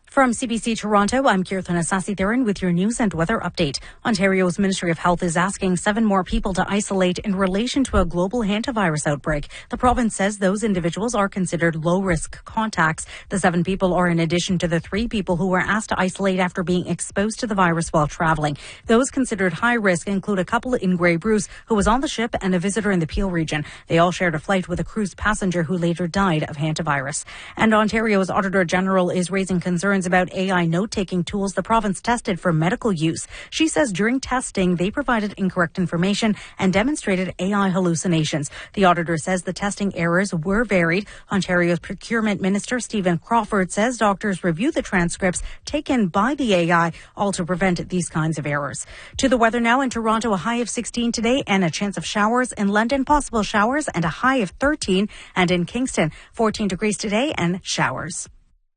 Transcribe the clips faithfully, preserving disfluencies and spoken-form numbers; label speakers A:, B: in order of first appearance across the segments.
A: From C B C Toronto, I'm Kirtana Sasitharan with your news and weather update. Ontario's Ministry of Health is asking seven more people to isolate in relation to a global hantavirus outbreak. The province says those individuals are considered low-risk contacts. The seven people are in addition to the three people who were asked to isolate after being exposed to the virus while traveling. Those considered high risk include a couple in Grey Bruce who was on the ship and a visitor in the Peel region. They all shared a flight with a cruise passenger who later died of hantavirus. And Ontario's Auditor General is raising concerns about A I note-taking tools the province tested for medical use. She says during testing, they provided incorrect information and demonstrated A I hallucinations. The auditor says the testing errors were varied. Ontario's Procurement Minister Stephen Crawford says doctors review the transcripts taken by the A I, all to prevent these kinds of errors. To the weather now. In Toronto, a high of sixteen today and a chance of showers. In London, possible showers and a high of thirteen. And in Kingston, fourteen degrees today and showers.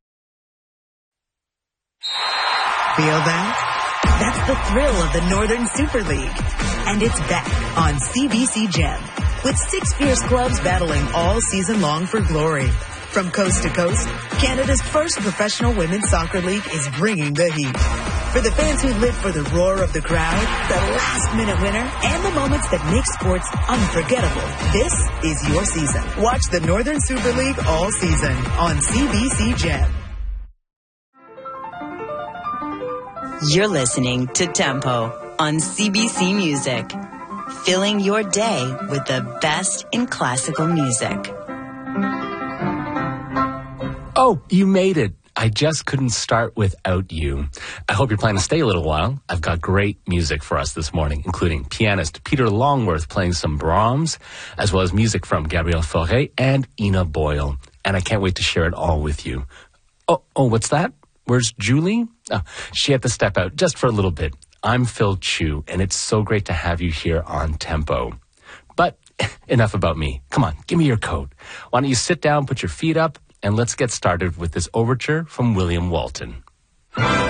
B: Feel that? That's the thrill of the Northern Super League. And it's back on C B C Gem, with six fierce clubs battling all season long for glory. From coast to coast, Canada's first professional women's soccer league is bringing the heat. For the fans who live for the roar of the crowd, the last-minute winner, and the moments that make sports unforgettable, this is your season. Watch the Northern Super League all season on C B C Gem.
C: You're listening to Tempo on C B C Music, filling your day with the best in classical music.
D: Oh, you made it. I just couldn't start without you. I hope you're planning to stay a little while. I've got great music for us this morning, including pianist Peter Longworth playing some Brahms, as well as music from Gabriel Fauré and Ina Boyle. And I can't wait to share it all with you. Oh, oh, what's that? Where's Julie? Oh, she had to step out just for a little bit. I'm Phil Chu, and it's so great to have you here on Tempo. But enough about me. Come on, give me your coat. Why don't you sit down, put your feet up, and let's get started with this overture from William Walton.